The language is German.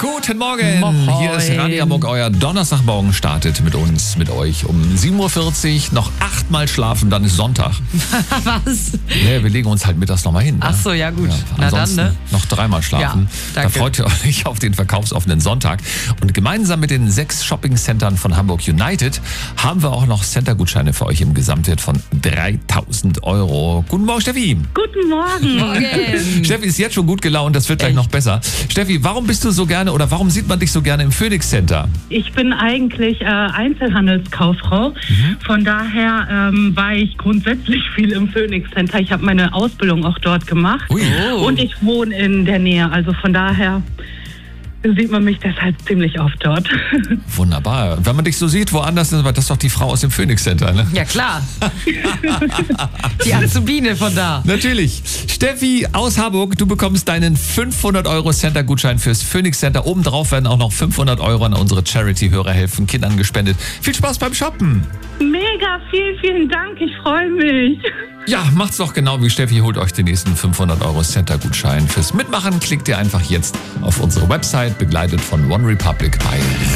Guten Morgen. Moin. Hier ist Radio Hamburg, euer Donnerstagmorgen startet mit uns, mit euch um 7.40 Uhr. Noch 8-mal schlafen, dann ist Sonntag. Was? Nee, wir legen uns halt mittags nochmal hin. Ne? Ach so, ja gut. Na Ansonsten dann, ne? noch 3-mal schlafen. Ja, danke. Da freut ihr euch auf den verkaufsoffenen Sonntag. Und gemeinsam mit den 6 Shopping-Centern von Hamburg United haben wir auch noch Center-Gutscheine für euch im Gesamtwert von 3.000 €. Guten Morgen, Steffi. Guten Morgen. Morgen. Steffi ist jetzt schon gut gelaunt, das wird gleich noch besser. Steffi, warum bist du so gerne oder warum sieht man dich so gerne im Phoenix Center? Ich bin eigentlich Einzelhandelskauffrau. Von daher war ich grundsätzlich viel im Phoenix Center. Ich habe meine Ausbildung auch dort gemacht. Ui. Oh. Und ich wohne in der Nähe. Also von daher sieht man mich deshalb ziemlich oft dort. Wunderbar. Wenn man dich so sieht, woanders, aber das ist doch die Frau aus dem Phoenix Center, ne? Ja, klar. Die Azubine von da. Natürlich. Steffi aus Hamburg, du bekommst deinen 500 € Center-Gutschein fürs Phoenix Center. Obendrauf werden auch noch 500 € an unsere Charity-Hörer helfen, Kindern gespendet. Viel Spaß beim Shoppen. Mega, vielen Dank. Ich freue mich. Ja, macht's doch genau wie Steffi. Holt euch den nächsten 500 € Center-Gutschein. Fürs Mitmachen klickt ihr einfach jetzt auf unsere Website, begleitet von One Republic bei